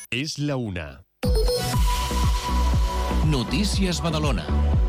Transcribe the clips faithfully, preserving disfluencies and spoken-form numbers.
És la una. Notícies Badalona.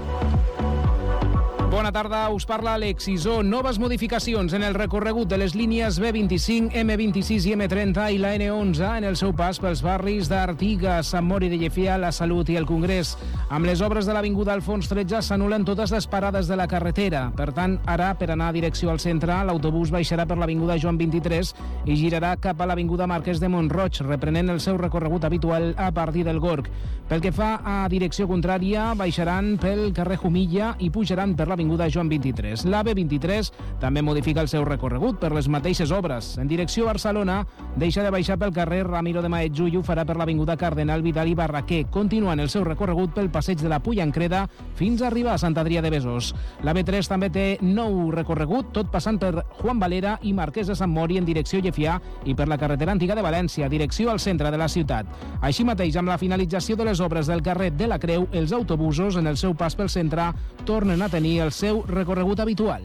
Bona tarda, us parla Alex Isó. Noves modificacions en el recorregut de les línies B vint-i-cinc, M vint-i-sis i M trenta i la N onze en el seu pas pels barris d'Artigas, Sant Mori de Llefià, La Salut i el Congrés. Amb les obres de l'avinguda Alfons tretze s'anulen totes les parades de la carretera. Per tant, ara, per anar a direcció al centre, l'autobús baixarà per l'avinguda Joan vint-i-tres i girarà cap a l'avinguda Marquès de Montroig, reprenent el seu recorregut habitual a partir del Gorg. Pel que fa a direcció contrària, baixaran pel carrer Jumilla i pujaran per l'avinguda Joan vint-i-tres. La B vint-i-tres també modifica el seu recorregut per les mateixes obres. En direcció a Barcelona, deixa de baixar pel carrer Ramiro de Maeztu i ho farà per l'avinguda Cardenal Vidal i Barraquer, continuant el seu recorregut pel passeig de la Pullancreda fins a arribar a Sant Adrià de Besòs. La B tres també té nou recorregut, tot passant per Juan Valera i Marquès de Sant Mori en direcció Llefià i per la carretera antiga de València, direcció al centre de la ciutat. Així mateix, amb la finalització de les obres del carrer de la Creu, els autobusos en el seu pas pel centre tornen a tenir el seu recorregut habitual.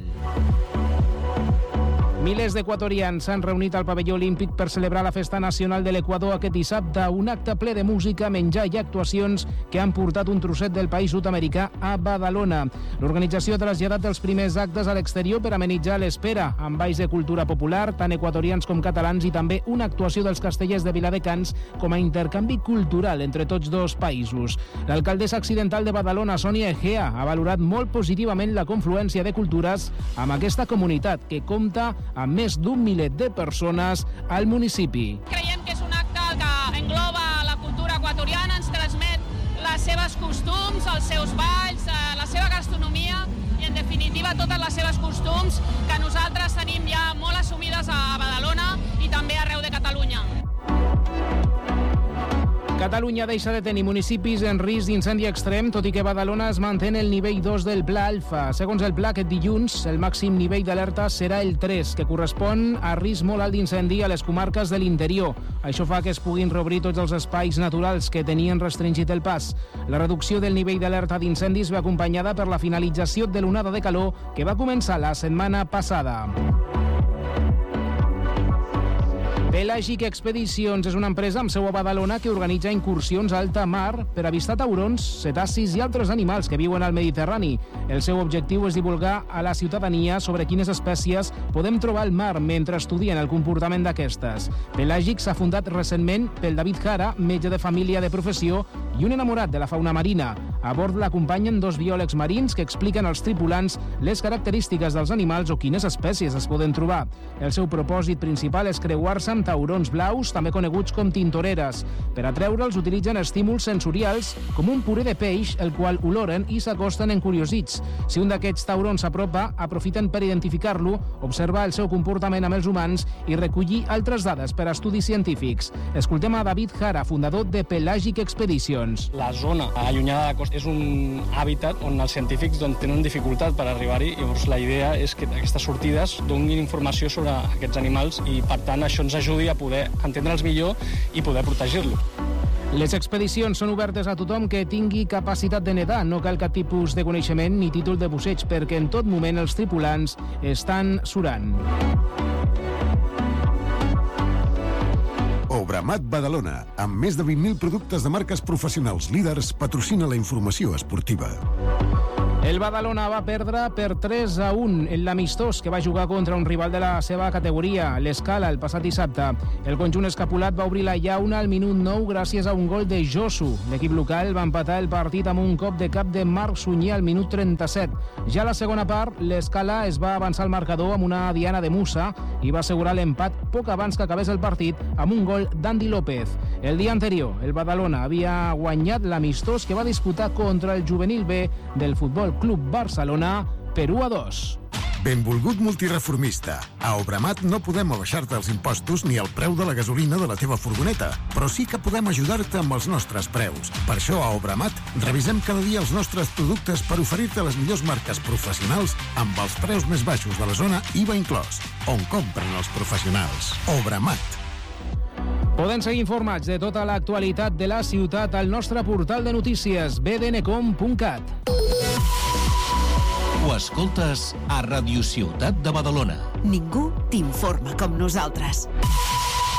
Milers d'equatorians s'han reunit al pavelló olímpic per celebrar la Festa Nacional de l'Equador aquest dissabte, un acte ple de música, menjar i actuacions que han portat un trosset del país sud-americà a Badalona. L'organització ha traslladat els primers actes a l'exterior per amenitzar l'espera, amb balls de cultura popular, tant equatorians com catalans, i també una actuació dels castellers de Viladecans com a intercanvi cultural entre tots dos països. L'alcaldessa accidental de Badalona, Sònia Egea, ha valorat molt positivament la confluència de cultures amb aquesta comunitat, que compta amb més d'un miler de persones al municipi. Creiem que és un acte que engloba la cultura equatoriana, ens transmet les seves costums, els seus balls, la seva gastronomia i, en definitiva, totes les seves costums que nosaltres tenim ja molt assumides a Badalona i també arreu de Catalunya. Catalunya deixa de tenir municipis en risc d'incendi extrem, tot i que Badalona es manté en el nivell dos del Pla Alfa. Segons el pla, aquest dilluns, el màxim nivell d'alerta serà el tres, que correspon a risc molt alt d'incendi a les comarques de l'interior. Això fa que es puguin reobrir tots els espais naturals que tenien restringit el pas. La reducció del nivell d'alerta d'incendis va acompanyada per la finalització de l'onada de calor que va començar la setmana passada. Pelagic Expeditions és una empresa amb seu a Badalona que organitza incursions a alta mar per avistar taurons, cetacis i altres animals que viuen al Mediterrani. El seu objectiu és divulgar a la ciutadania sobre quines espècies podem trobar al mar mentre estudien el comportament d'aquestes. Pelagic s'ha fundat recentment pel David Jara, metge de família de professió i un enamorat de la fauna marina. A bord l'acompanyen dos biòlegs marins que expliquen als tripulants les característiques dels animals o quines espècies es poden trobar. El seu propòsit principal és creuar-se amb taurons blaus, també coneguts com tintoreres. Per atreure'ls utilitzen estímuls sensorials com un puré de peix, el qual oloren i s'acosten encuriosits. Si un d'aquests taurons s'apropa, aprofiten per identificar-lo, observar el seu comportament amb els humans i recollir altres dades per a estudis científics. Escoltem a David Jara, fundador de Pelagic Expeditions. La zona allunyada de la costa és un hàbitat on els científics doncs, tenen dificultat per arribar-hi, llavors la idea és que aquestes sortides donin informació sobre aquests animals i per tant això ens ajuda a poder entendre'ls millor i poder protegir-los. Les expedicions són obertes a tothom que tingui capacitat de nedar. No cal cap tipus de coneixement ni títol de busseig perquè en tot moment els tripulants estan surant. Obramat Badalona, amb més de vint mil productes de marques professionals líders, patrocina la informació esportiva. El Badalona va perdre per tres a un en l'amistós que va jugar contra un rival de la seva categoria, l'Escala, el passat dissabte. El conjunt escapulat va obrir la llauna al minut nou gràcies a un gol de Josu. L'equip local va empatar el partit amb un cop de cap de Marc Sunyer al minut trenta-set. Ja a la segona part, l'Escala es va avançar al marcador amb una diana de Musa i va assegurar l'empat poc abans que acabés el partit amb un gol d'Andy López. El dia anterior, el Badalona havia guanyat l'amistós que va disputar contra el juvenil B del Futbol Club Barcelona per u a dos. Benvolgut multireformista. A Obramat no podem abaixar-te els impostos ni el preu de la gasolina de la teva furgoneta, però sí que podem ajudar-te amb els nostres preus. Per això a Obramat revisem cada dia els nostres productes per oferir-te les millors marques professionals amb els preus més baixos de la zona, I V A inclòs, on compren els professionals. Obramat. Poden seguir informats de tota l'actualitat de la ciutat al nostre portal de notícies b d n com punt cat. Ho escoltes a Radio Ciutat de Badalona. Ningú t'informa com nosaltres.